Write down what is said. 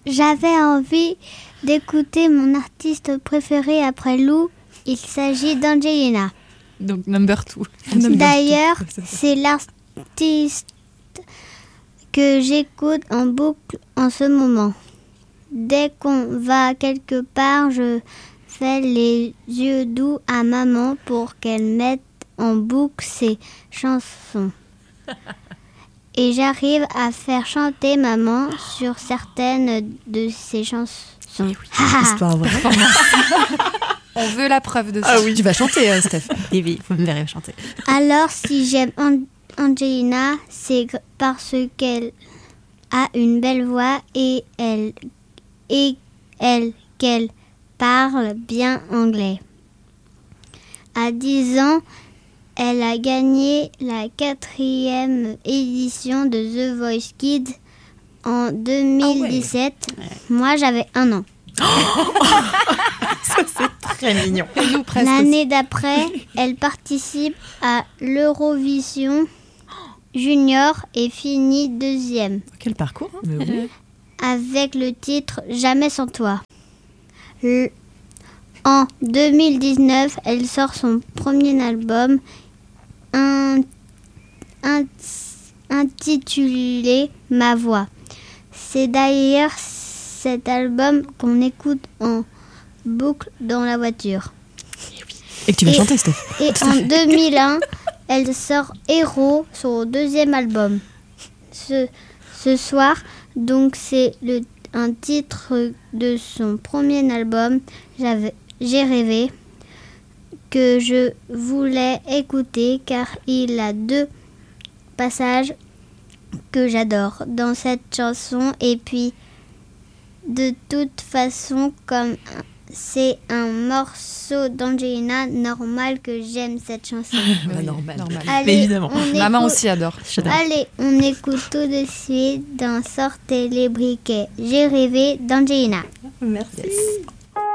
J'avais envie d'écouter mon artiste préféré après Lou. Il s'agit d'Angelina. Donc number 2. D'ailleurs, c'est l'artiste que j'écoute en boucle en ce moment. Dès qu'on va quelque part, je fais les yeux doux à maman pour qu'elle mette en boucle ses chansons. Et j'arrive à faire chanter maman sur certaines de ses chansons. Histoire vraie. On veut la preuve de ça. Ah oui, tu vas chanter, Steph. Oui, vous me verrez chanter. Alors, si j'aime Angelina, c'est parce qu'elle a une belle voix et qu'elle parle bien anglais. À 10 ans, elle a gagné la 4e édition de The Voice Kids en 2017. Ah ouais. Moi, j'avais 1 an. Ça, c'est très mignon. Et nous, presque. L'année d'après, elle participe à l'Eurovision Junior et finit 2e. Quel parcours, hein. Mais oui. Avec le titre Jamais sans toi. En 2019, elle sort son premier album intitulé Ma voix. C'est d'ailleurs cet album qu'on écoute en boucle dans la voiture. Et que tu vas chanter, Steph. Et en 2001, elle sort Héros, son 2e album. Ce soir, donc c'est un titre de son premier album, J'ai rêvé, que je voulais écouter car il a 2 passages que j'adore dans cette chanson. Et puis, de toute façon, comme c'est un morceau d'Angelina, normal que j'aime cette chanson. Normal. Allez, Mais évidemment. Maman aussi adore. Allez, on écoute tout de suite dans Sortez les briquets. J'ai rêvé d'Angelina. Merci.